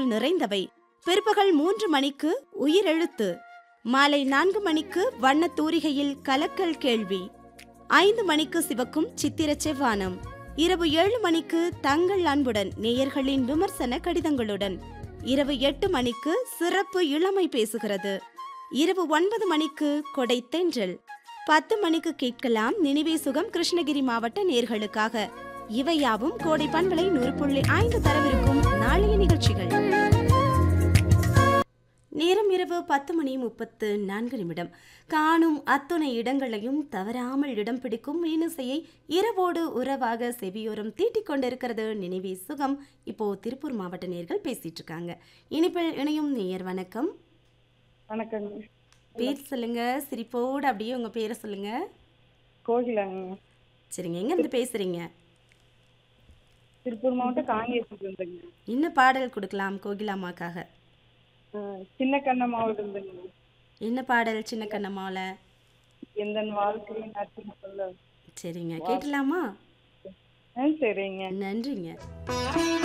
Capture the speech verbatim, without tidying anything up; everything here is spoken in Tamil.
நிறைந்தவை. பிற்பகல் மூன்று மணிக்கு உயிரெழுத்து, மாலை நான்கு மணிக்கு வண்ண தூரிகையில் கலக்கல் கேள்வி, ஐந்து மணிக்கு சிவக்கும் சித்திர செவ்வானம், இரவு ஏழு மணிக்கு தங்கள் அன்புடன் நேயர்களின் விமர்சன கடிதங்களுடன், இரவு எட்டு மணிக்கு சிறப்பு இளமை பேசுகிறது, இரவு ஒன்பது மணிக்கு கொடை தென்றல், பத்து மணிக்கு கேட்கலாம் நினைவே சுகம் கிருஷ்ணகிரி மாவட்ட நேர்களுக்காக. இவையாவும் கோடை பண்பலை நூறு புள்ளி ஐந்து தரவிருக்கும் நாளைய நிகழ்ச்சிகள். நேரம் இரவு பத்து மணி முப்பத்து நான்கு நிமிடம். காணும் அத்துணை இடங்களையும் தவறாமல் இடம் பிடிக்கும் மீனிசையை இரவோடு உறவாக செவியோரம் தீட்டிக் கொண்டிருக்கிறது நினைவே சுகம். இப்போ திருப்பூர் மாவட்ட நேர்கள் பேசிட்டு இருக்காங்க. இனிப்பில் இணையும் நேயர் வணக்கம். வணக்கம். பேர் சொல்லுங்க, சிரிப்போடு அப்படியே உங்க பேரை சொல்லுங்க. கோகிலாங்க. சரிங்க, எங்க இருந்து பேசுறீங்க? திருப்பூர் மாவட்டம் காங்கேயத்துல இருந்துங்க. என்ன பாடல் கொடுக்கலாம் கோகிலாமாக்காக? சின்ன கண்ணம்மாவில இருந்துங்க. என்ன பாடல் சின்ன கண்ணம்மாவில? எந்த வாழ்க்கையை நச்சுன்னு சொல்ல. சரிங்க, கேட்டலாமா? சரிங்க, நன்றிங்க.